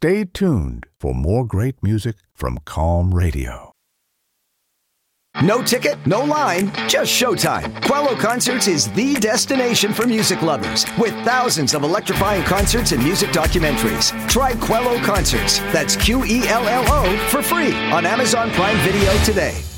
Stay tuned for more great music from Calm Radio. No ticket, no line, just showtime. Quello Concerts is the destination for music lovers with thousands of electrifying concerts and music documentaries. Try Quello Concerts, that's Quello, for free on Amazon Prime Video today.